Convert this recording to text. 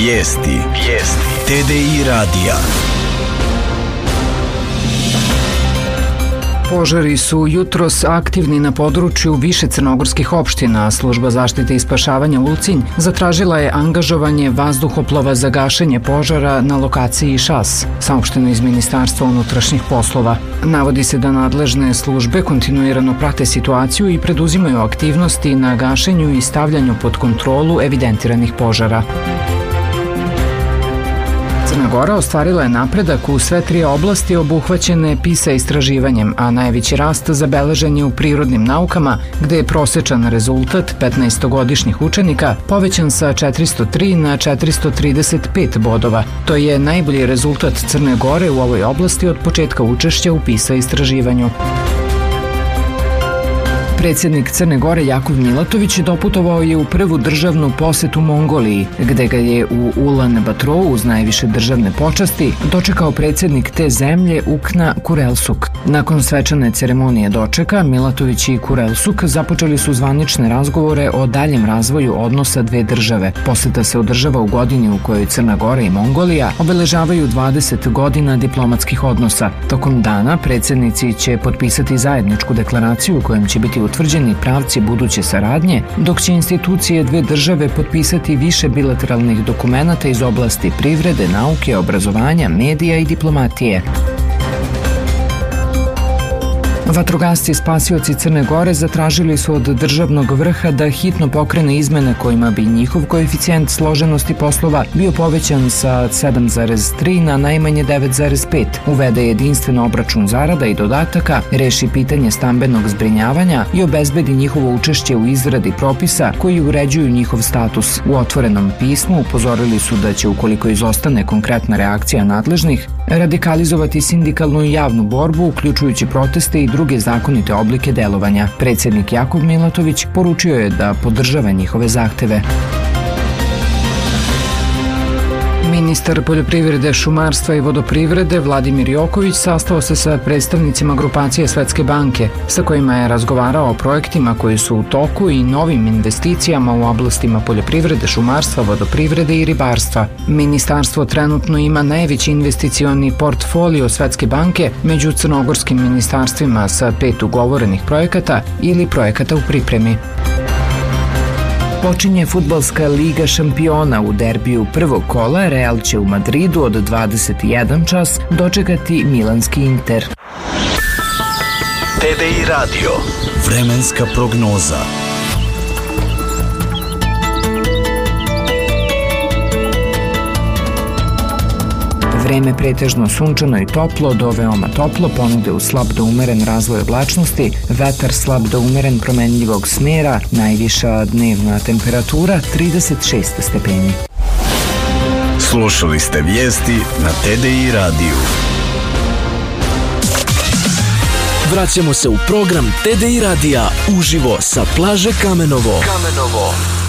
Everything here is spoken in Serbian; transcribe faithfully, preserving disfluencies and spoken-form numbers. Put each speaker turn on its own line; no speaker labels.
Vijesti. Vijesti. T D I radija.
Požari su jutros aktivni na području više crnogorskih opština. Služba zaštite i spašavanja Ulcinj zatražila je angažovanje vazduhoplova za gašenje požara na lokaciji Šas, saopšteno iz Ministarstva unutrašnjih poslova. Navodi se da nadležne službe kontinuirano prate situaciju i preduzimaju aktivnosti na gašenju i stavljanju pod kontrolu evidentiranih požara. Crna Gora ostvarila je napredak u sve tri oblasti obuhvaćene PISA istraživanjem, a najveći rast zabeležen je u prirodnim naukama, gde je prosečan rezultat petnaestogodišnjih učenika povećan sa četiristo tri na četiristo trideset pet bodova. To je najbolji rezultat Crne Gore u ovoj oblasti od početka učešća u PISA istraživanju. Predsjednik Crne Gore Jakov Milatović doputovao je u prvu državnu posetu Mongoliji, gde ga je u Ulan Batorou uz najviše državne počasti dočekao predsjednik te zemlje Ukna Kurelsuk. Nakon svečane ceremonije dočeka, Milatović i Kurelsuk započeli su zvanične razgovore o daljem razvoju odnosa dve države. Poseta se održava u godini u kojoj Crna Gora i Mongolija obeležavaju dvadeset godina diplomatskih odnosa. Tokom dana predsjednici će potpisati zajedničku deklaraciju u kojem će biti utvrđeni pravci buduće saradnje, dok će institucije dve države potpisati više bilateralnih dokumenata iz oblasti privrede, nauke, obrazovanja, medija i diplomatije. Vatrogasci spasioci Crne Gore zatražili su od državnog vrha da hitno pokrene izmene kojima bi njihov koeficijent složenosti poslova bio povećan sa sedam zarez tri na najmanje devet zarez pet, uvede jedinstven obračun zarada i dodataka, reši pitanje stambenog zbrinjavanja i obezbedi njihovo učešće u izradi propisa koji uređuju njihov status. U otvorenom pismu upozorili su da će, ukoliko izostane konkretna reakcija nadležnih, radikalizovati sindikalnu i javnu borbu, uključujući proteste i druge zakonite oblike delovanja. Predsjednik Jakov Milatović poručio je da podržava njihove zahteve. Ministar poljoprivrede, šumarstva i vodoprivrede Vladimir Joković sastao se sa predstavnicima grupacije Svetske banke, sa kojima je razgovarao o projektima koji su u toku i novim investicijama u oblastima poljoprivrede, šumarstva, vodoprivrede i ribarstva. Ministarstvo trenutno ima najveći investicioni portfolio Svetske banke među crnogorskim ministarstvima sa pet ugovorenih projekata ili projekata u pripremi. Počinje fudbalska liga šampiona. U derbiju prvog kola Real će u Madridu od dvadeset jedan čas dočekati milanski Inter.
T D I radio. Vremenska prognoza.
Vreme pretežno sunčano i toplo do veoma toplo, ponude u slab do umeren razvoj oblačnosti, vetar slab do umeren promenljivog smjera, najviša dnevna temperatura trideset šest stepeni.
Slušali ste vijesti na T D I radiju.
Vraćamo se u program T D I radija uživo sa plaže Kamenovo. Kamenovo.